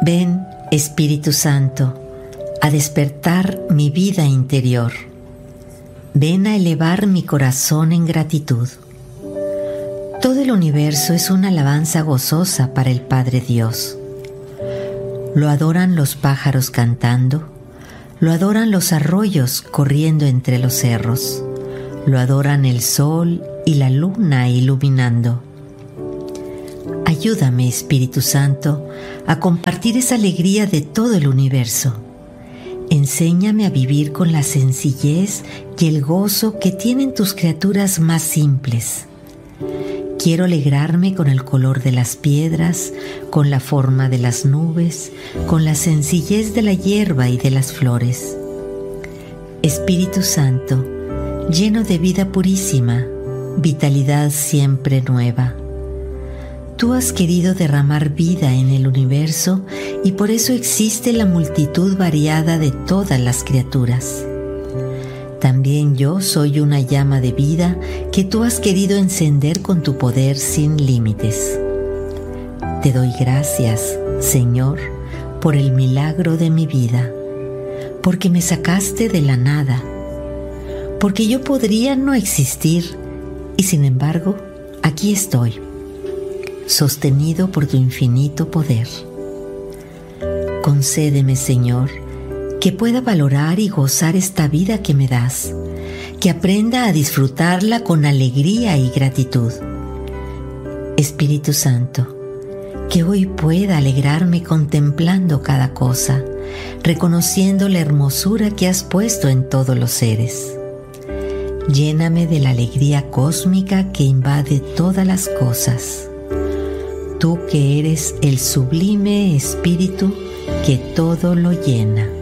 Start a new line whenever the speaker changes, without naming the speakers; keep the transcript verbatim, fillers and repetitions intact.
Ven, Espíritu Santo, a despertar mi vida interior. Ven a elevar mi corazón en gratitud. Todo el universo es una alabanza gozosa para el Padre Dios. Lo adoran los pájaros cantando, lo adoran los arroyos corriendo entre los cerros, lo adoran el sol y la luna iluminando. Ayúdame, Espíritu Santo, a compartir esa alegría de todo el universo. Enséñame a vivir con la sencillez y el gozo que tienen tus criaturas más simples. Quiero alegrarme con el color de las piedras, con la forma de las nubes, con la sencillez de la hierba y de las flores. Espíritu Santo, lleno de vida purísima, vitalidad siempre nueva. Tú has querido derramar vida en el universo y por eso existe la multitud variada de todas las criaturas. También yo soy una llama de vida que tú has querido encender con tu poder sin límites. Te doy gracias, Señor, por el milagro de mi vida, porque me sacaste de la nada, porque yo podría no existir y sin embargo aquí estoy, sostenido por tu infinito poder. Concédeme, Señor, que pueda valorar y gozar esta vida que me das, que aprenda a disfrutarla con alegría y gratitud. Espíritu Santo, que hoy pueda alegrarme contemplando cada cosa, reconociendo la hermosura que has puesto en todos los seres. Lléname de la alegría cósmica que invade todas las cosas. Tú que eres el sublime Espíritu que todo lo llena.